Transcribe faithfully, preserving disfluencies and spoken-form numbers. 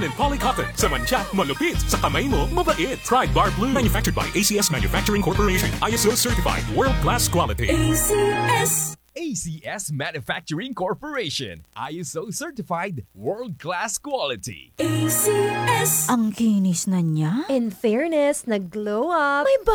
And polycotton. Sa mancha, malupit. Sa kamay mo, mabait. Try Bar Blue. Manufactured by A C S Manufacturing Corporation. I S O certified. World-class quality. A C S. A C S Manufacturing Corporation. I S O certified. World-class quality. A C S. Ang kinis na niya. In fairness, nag-glow up. May